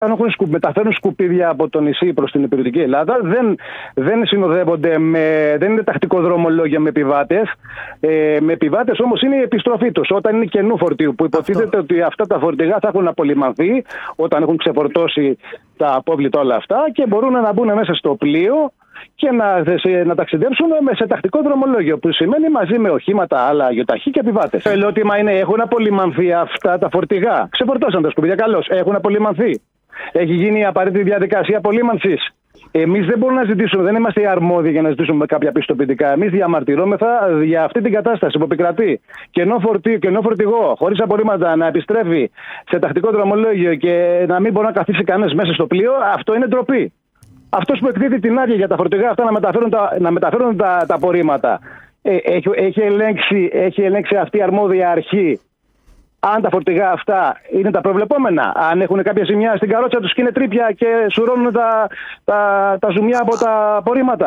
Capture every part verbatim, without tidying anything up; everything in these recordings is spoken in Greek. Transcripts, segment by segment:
μεταφέρουν σκουπίδια από το νησί προς την υπηρετική Ελλάδα, δεν, δεν συνοδεύονται με, δεν είναι τακτικό δρομολόγια με επιβάτες. Ε, με επιβάτες όμως είναι η επιστροφή τους όταν είναι καινού φορτίου, που υποτίθεται Αυτό. ότι αυτά τα φορτηγά θα έχουν απολυμανθεί όταν έχουν ξεφορτώσει τα απόβλητα όλα αυτά και μπορούν να μπουν μέσα στο πλοίο και να, να ταξιδέψουν σε τακτικό δρομολόγιο, που σημαίνει μαζί με οχήματα, άλλα γιοταχή και επιβάτες. Το ερώτημα είναι, έχουν απολυμανθεί αυτά τα φορτηγά? Ξεφορτώσαν τα σκουπίδια, καλώς. Έχουν απολυμανθεί? Έχει γίνει η απαραίτητη διαδικασία απολύμανσης? Εμείς δεν μπορούμε να ζητήσουμε, δεν είμαστε οι αρμόδιοι για να ζητήσουμε κάποια πιστοποιητικά. Εμείς διαμαρτυρόμεθα για αυτή την κατάσταση που επικρατεί. Κενό φορτίο, κενό φορτηγό, χωρίς απορρίμματα, να επιστρέφει σε τακτικό δρομολόγιο και να μην μπορεί να καθίσει κανένας μέσα στο πλοίο, αυτό είναι ντροπή. Αυτός που εκδίδει την άδεια για τα φορτηγά αυτά να μεταφέρουν τα, να μεταφέρουν τα, τα απορρίμματα, ε, έχει, έχει, ελέγξει, έχει ελέγξει αυτή η αρμόδια αρχή αν τα φορτηγά αυτά είναι τα προβλεπόμενα, αν έχουν κάποια ζημιά στην καρότσα τους και είναι τρύπια και σουρώνουν τα, τα, τα ζουμιά από τα απορρίμματα.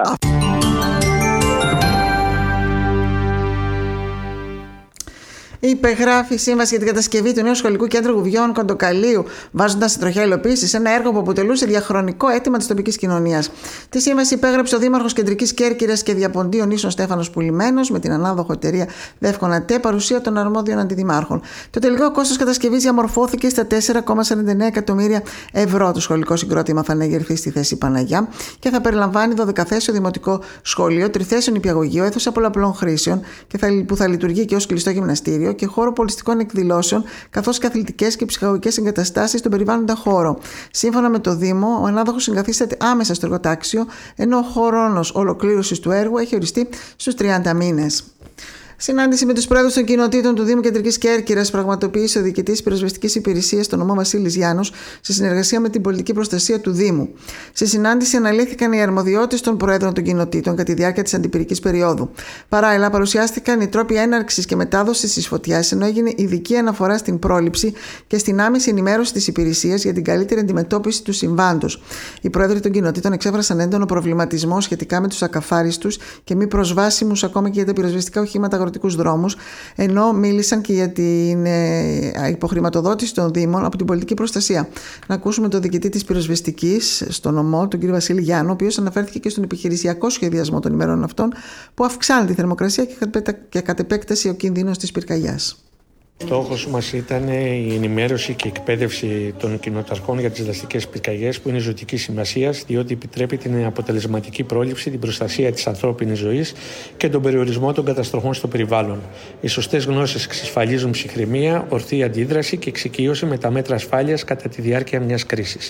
Υπεγράφει σύμβαση για την κατασκευή του νέου σχολικού κέντρου Γουβιών Κοντοκαλίου, βάζοντας σε τροχιά υλοποίηση ένα έργο που αποτελούσε διαχρονικό αίτημα της τοπικής κοινωνίας. Τη σύμβαση υπέγραψε ο Δήμαρχος Κεντρικής Κέρκυρας και Διαποντίων Ίσων Στέφανος Πουλημένος με την ανάδοχο εταιρεία Δεύκονα ΤΕ, παρουσία των αρμόδιων αντιδημάρχων. Το τελικό κόστος κατασκευής διαμορφώθηκε στα τέσσερα κόμμα σαράντα εννέα εκατομμύρια ευρώ. Το σχολικό συγκρότημα θα αναγερθεί στη θέση Παναγιά και θα περιλαμβάνει δωδεκαθέσιο δημοτικό σχολείο, τριθέσιο νηπιαγωγείο, αίθουσα πολλαπλών χρήσεων και θα, που θα λειτουργεί και ως κλειστό γυμναστήριο και χώρο πολιτιστικών εκδηλώσεων, καθώς και αθλητικές και ψυχαγωγικές εγκαταστάσεις στον περιβάλλοντα χώρο. Σύμφωνα με το Δήμο, ο ανάδοχος συγκαθίσταται άμεσα στο εργοτάξιο, ενώ ο χρόνος ολοκλήρωσης του έργου έχει οριστεί στους τριάντα μήνες. Συνάντηση με τους πρόεδρους των κοινοτήτων του Δήμου Κεντρικής Κέρκυρας πραγματοποίησε ο διοικητής πυροσβεστικής υπηρεσίας στον νομό Βασίλης Γιάννους σε συνεργασία με την πολιτική προστασία του Δήμου. Στη συνάντηση αναλύθηκαν οι αρμοδιότητες των πρόεδρων των κοινοτήτων κατά τη διάρκεια της αντιπυρικής περίοδου. Παράλληλα, παρουσιάστηκαν οι τρόποι έναρξης και μετάδοσης της φωτιάς, ενώ έγινε ειδική αναφορά στην πρόληψη και στην άμεση ενημέρωση της υπηρεσίας για την καλύτερη αντιμετώπιση του συμβάντος. Οι πρόεδροι των κοινοτήτων εξέφρασαν έντονο προβληματισμό σχετικά με τους ακαθάριστους και μη προσβάσιμους ακόμα και για τα πυροσβεστικά οχήματα αγροτικούς δρόμους, ενώ μίλησαν και για την ε, υποχρηματοδότηση των Δήμων από την πολιτική προστασία. Να ακούσουμε τον διοικητή της πυροσβεστικής στον νομό, τον κύριο Βασίλη Γιάννου, ο οποίος αναφέρθηκε και στον επιχειρησιακό σχεδιασμό των ημερών αυτών, που αυξάνει τη θερμοκρασία και κατ' επέκταση ο κίνδυνος της πυρκαγιάς. Στόχος μας ήταν η ενημέρωση και εκπαίδευση των κοινοταρχών για τις δραστικές πυρκαγιές, που είναι ζωτικής σημασίας, διότι επιτρέπει την αποτελεσματική πρόληψη, την προστασία της ανθρώπινης ζωής και τον περιορισμό των καταστροφών στο περιβάλλον. Οι σωστές γνώσεις εξασφαλίζουν ψυχραιμία, ορθή αντίδραση και εξοικείωση με τα μέτρα ασφάλειας κατά τη διάρκεια μιας κρίσης.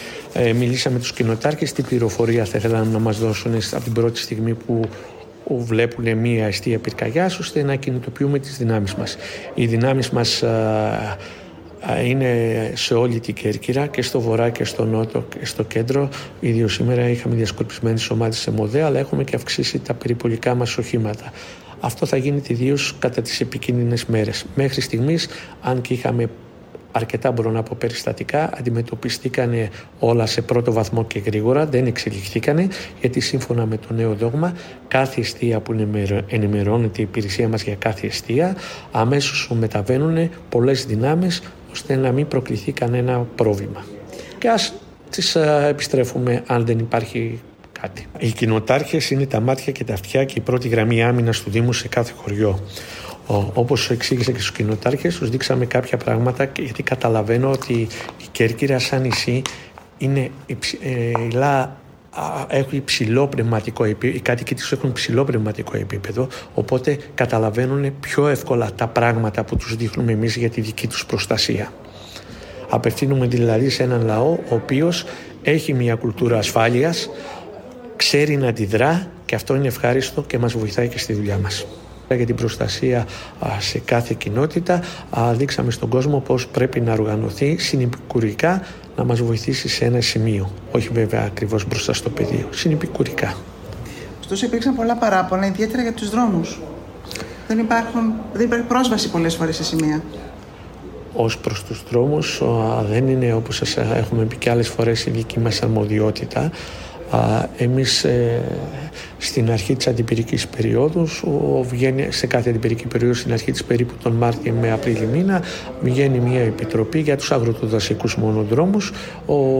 Ε, μιλήσαμε με τους κοινοτάρχες, τι πληροφορία θα ήθελαν να μας δώσουν από την πρώτη στιγμή που βλέπουν μία αιστεία πυρκαγιάς, ώστε να κινητοποιούμε τις δυνάμεις μας. Οι δυνάμεις μας α, α, είναι σε όλη την Κέρκυρα, και στο βορρά και στο νότο και στο κέντρο. Ήδη σήμερα είχαμε διασκορπισμένες ομάδες σε ΜΟΔΕ, αλλά έχουμε και αυξήσει τα περιπολικά μας οχήματα. Αυτό θα γίνεται ιδίως κατά τις επικίνδυνες μέρες. Μέχρι στιγμής, αν και είχαμε αρκετά, μπορώ να πω, περιστατικά, αντιμετωπιστήκαν όλα σε πρώτο βαθμό και γρήγορα, δεν εξελιχθήκανε, γιατί σύμφωνα με το νέο δόγμα, κάθε εστία που ενημερώνεται η υπηρεσία μας για κάθε εστία, αμέσως μεταβαίνουν πολλές δυνάμεις, ώστε να μην προκληθεί κανένα πρόβλημα. Και ας τις α, επιστρέφουμε αν δεν υπάρχει κάτι. Οι κοινοτάρχες είναι τα μάτια και τα αυτιά και η πρώτη γραμμή άμυνας του Δήμου σε κάθε χωριό. Όπως εξήγησα και στους κοινοτάρχες, τους δείξαμε κάποια πράγματα, γιατί καταλαβαίνω ότι η Κέρκυρα σαν νησί είναι υψηλά, έχουν υψηλό πνευματικό επίπεδο, οι κάτοικοι της έχουν υψηλό πνευματικό επίπεδο, οπότε καταλαβαίνουν πιο εύκολα τα πράγματα που τους δείχνουμε εμείς για τη δική τους προστασία. Απευθύνουμε δηλαδή σε έναν λαό ο οποίος έχει μια κουλτούρα ασφάλειας, ξέρει να αντιδρά, και αυτό είναι ευχάριστο και μας βοηθάει και στη δουλειά μας. Για την προστασία σε κάθε κοινότητα δείξαμε στον κόσμο πώς πρέπει να οργανωθεί συνεπικουρικά, να μας βοηθήσει σε ένα σημείο, όχι βέβαια ακριβώς μπροστά στο πεδίο, συνεπικουρικά. Ωστόσο υπήρξαν πολλά παράπονα, ιδιαίτερα για τους δρόμους. Δεν, υπάρχουν, δεν υπάρχει πρόσβαση πολλές φορές σε σημεία. Ως προς τους δρόμους δεν είναι, όπως σας έχουμε πει και άλλες φορές, η δική μας αρμοδιότητα. Εμείς ε, στην αρχή της αντιπυρικής περίοδου, βγαίνει, σε κάθε αντιπυρική περίοδο στην αρχή της περίπου τον Μάρτιο με Απρίλη μήνα, βγαίνει μια επιτροπή για τους αγροτοδασικούς μονοδρόμους. Ο